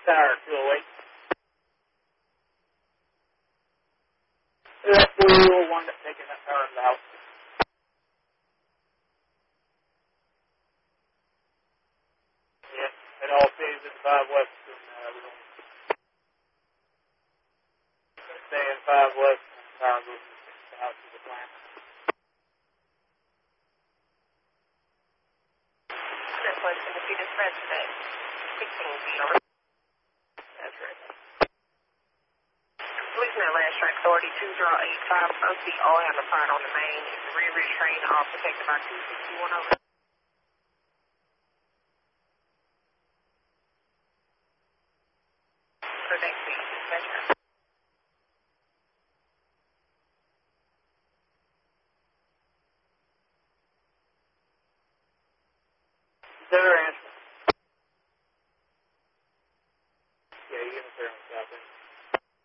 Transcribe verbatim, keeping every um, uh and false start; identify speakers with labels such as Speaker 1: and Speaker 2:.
Speaker 1: Tower two oh eight. That's the one that's taking that power to the house. Yeah, it all stays in five west, and uh, we don't stay in five west, and the power goes to the house to the plant.
Speaker 2: That was going to be the president. sixteen feet over. That's right. Police net last track authority two zero eight five, O C all on the front on the main. Is the rear rear train off protected by two sixty-one over. For next week, dispatcher.
Speaker 1: Is there an answer? Yeah, you get it there.